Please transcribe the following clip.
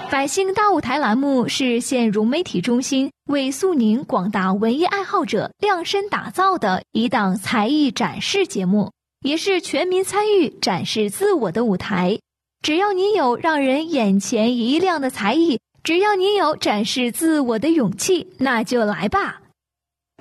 百姓大舞台栏目是县融媒体中心为肃宁广大文艺爱好者量身打造的一档才艺展示节目，也是全民参与展示自我的舞台。只要你有让人眼前一亮的才艺，只要你有展示自我的勇气，那就来吧！